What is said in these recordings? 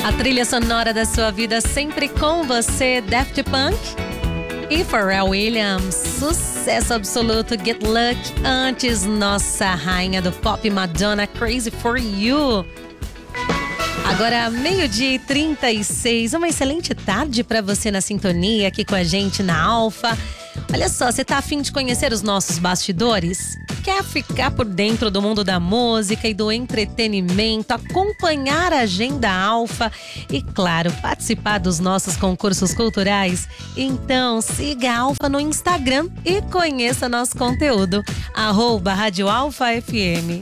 A trilha sonora da sua vida sempre com você, Daft Punk e Pharrell Williams. Sucesso absoluto, Get Lucky. Antes, nossa rainha do pop, Madonna, Crazy For You. Agora, 12h36, uma excelente tarde para você na sintonia aqui com a gente na Alfa. Olha só, você tá a fim de conhecer os nossos bastidores? Quer ficar por dentro do mundo da música e do entretenimento, acompanhar a agenda Alfa e, claro, participar dos nossos concursos culturais? Então, siga a Alfa no Instagram e conheça nosso conteúdo. @Rádio Alfa FM.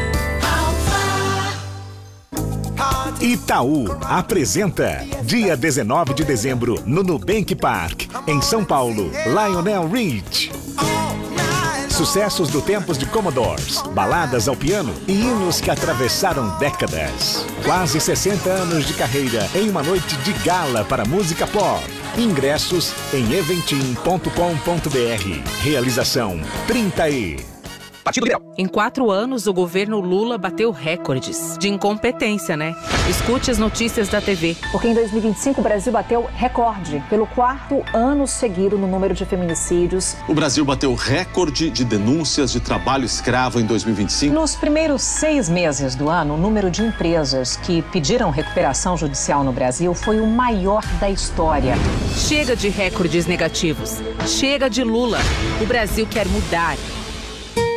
Itaú apresenta dia 19 de dezembro no Nubank Park, em São Paulo, Lionel Rich. Sucessos do tempos de Commodores, baladas ao piano e hinos que atravessaram décadas. Quase 60 anos de carreira em uma noite de gala para música pop. Ingressos em eventim.com.br. Realização 30E. Em 4 anos, o governo Lula bateu recordes de incompetência, né? Escute as notícias da TV. Porque em 2025 o Brasil bateu recorde pelo 4º ano seguido no número de feminicídios. O Brasil bateu recorde de denúncias de trabalho escravo em 2025. Nos primeiros 6 meses do ano, o número de empresas que pediram recuperação judicial no Brasil foi o maior da história. Chega de recordes negativos. Chega de Lula. O Brasil quer mudar.